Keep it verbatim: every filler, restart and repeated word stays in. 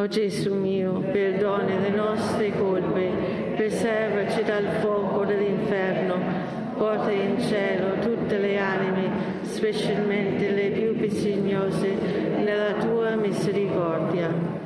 O Gesù mio, perdona le nostre colpe, preservaci dal fuoco dell'inferno, porta in cielo tutte le anime, specialmente le più bisognose, nella tua misericordia.